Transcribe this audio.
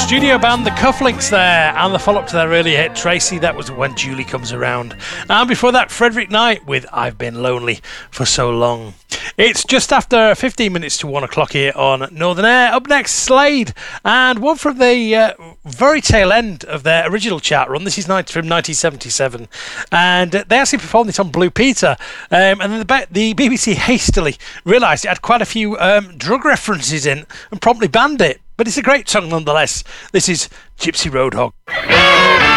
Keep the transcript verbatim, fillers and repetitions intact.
Studio band The Cufflinks there, and the follow-up to their earlier hit Tracy, that was When Julie Comes Around. And before that, Frederick Knight with I've Been Lonely for So Long. It's just after fifteen minutes to one o'clock here on Northern Air. Up next, Slade, and one from the uh, very tail end of their original chart run. This is from nineteen seventy-seven, and they actually performed this on Blue Peter, um, and then the, the B B C hastily realised it had quite a few um, drug references in and promptly banned it. But it's a great song nonetheless. This is Gypsy Road Hog.